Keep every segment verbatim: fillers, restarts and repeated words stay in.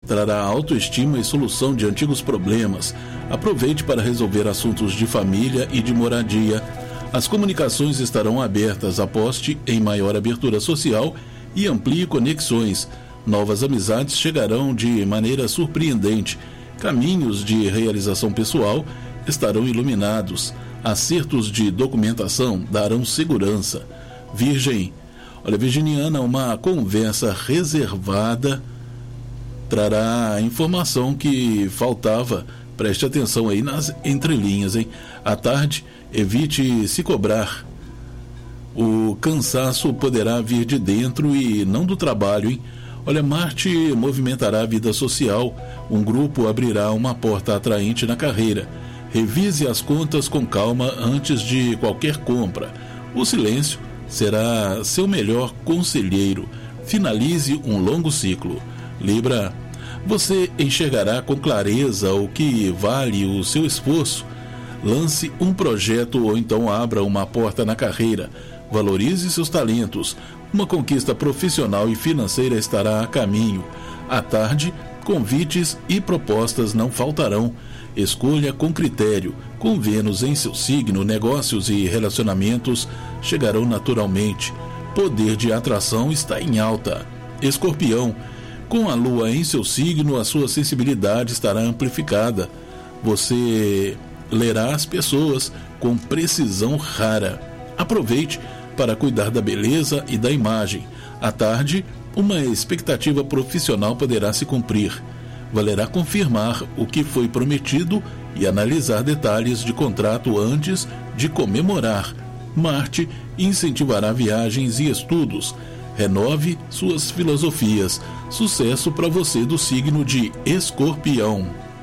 trará autoestima e solução de antigos problemas. Aproveite para resolver assuntos de família e de moradia. As comunicações estarão abertas, aposte em maior abertura social e amplie conexões. Novas amizades chegarão de maneira surpreendente. Caminhos de realização pessoal estarão iluminados. Acertos de documentação darão segurança. Virgem, olha, virginiana, uma conversa reservada trará a informação que faltava. Preste atenção aí nas entrelinhas, hein? À tarde, evite se cobrar. O cansaço poderá vir de dentro e não do trabalho, hein? Olha, Marte movimentará a vida social. Um grupo abrirá uma porta atraente na carreira. Revise as contas com calma antes de qualquer compra. O silêncio será seu melhor conselheiro. Finalize um longo ciclo. Libra, você enxergará com clareza o que vale o seu esforço. Lance um projeto ou então abra uma porta na carreira. Valorize seus talentos. Uma conquista profissional e financeira estará a caminho. À tarde, convites e propostas não faltarão. Escolha com critério. Com Vênus em seu signo, negócios e relacionamentos chegarão naturalmente. Poder de atração está em alta. Escorpião, com a lua em seu signo, a sua sensibilidade estará amplificada. Você lerá as pessoas com precisão rara. Aproveite para cuidar da beleza e da imagem. À tarde, uma expectativa profissional poderá se cumprir. Valerá confirmar o que foi prometido e analisar detalhes de contrato antes de comemorar. Marte incentivará viagens e estudos. Renove suas filosofias. Sucesso para você do signo de Escorpião.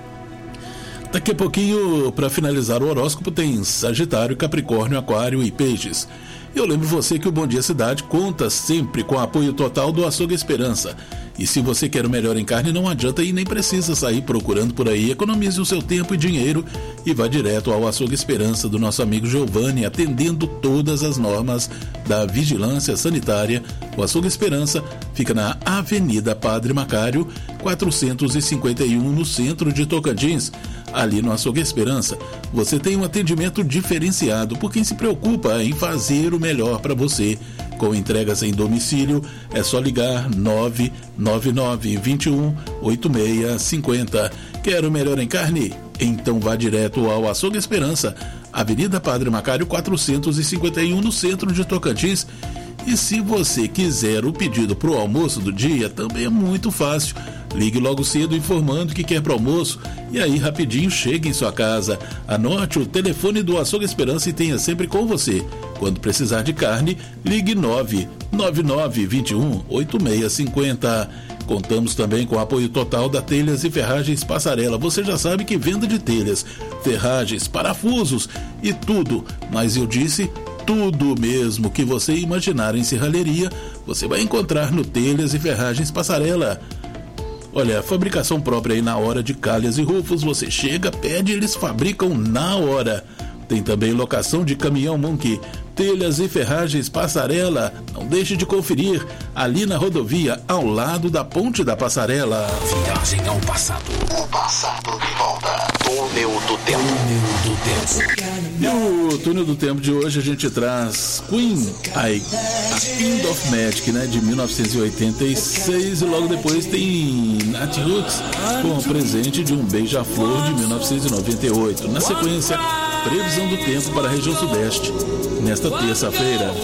Daqui a pouquinho, para finalizar o horóscopo, tem Sagitário, Capricórnio, Aquário e Peixes. Eu lembro você que o Bom Dia Cidade conta sempre com o apoio total do Açougue Esperança. E se você quer o melhor em carne, não adianta e nem precisa sair procurando por aí. Economize o seu tempo e dinheiro e vá direto ao Açougue Esperança do nosso amigo Giovanni, atendendo todas as normas da vigilância sanitária. O Açougue Esperança fica na Avenida Padre Macário, quatrocentos e cinquenta e um, no centro de Tocantins. Ali no Açougue Esperança, você tem um atendimento diferenciado por quem se preocupa em fazer o melhor para você. Com entregas em domicílio, é só ligar nove nove nove, dois um, oito seis cinco zero. Quer o melhor em carne? Então vá direto ao Açougue Esperança, Avenida Padre Macário, quatrocentos e cinquenta e um, no centro de Tocantins. E se você quiser o pedido para o almoço do dia, também é muito fácil. Ligue logo cedo informando que quer para o almoço e aí rapidinho chega em sua casa. Anote o telefone do Açougue Esperança e tenha sempre com você. Quando precisar de carne, ligue nove nove nove, dois um, oito seis cinco zero. Contamos também com o apoio total da Telhas e Ferragens Passarela. Você já sabe que venda de telhas, ferragens, parafusos e tudo, mas eu disse tudo mesmo que você imaginar em serralheria, você vai encontrar no Telhas e Ferragens Passarela. Olha, fabricação própria aí na hora de calhas e rufos, você chega, pede, eles fabricam na hora. Tem também locação de caminhão Monkey. Telhas e Ferragens Passarela, não deixe de conferir, ali na rodovia, ao lado da Ponte da Passarela. Viagem ao passado. O passado de volta. Túnel do Tempo. Túnel do Tempo. E o Túnel do Tempo de hoje a gente traz Queen, a, a Kind of Magic, né, de mil novecentos e oitenta e seis, e logo depois tem Nat Roots com o presente de um Beija-Flor de mil novecentos e noventa e oito. Na sequência, previsão do tempo para a região sudeste nesta terça-feira.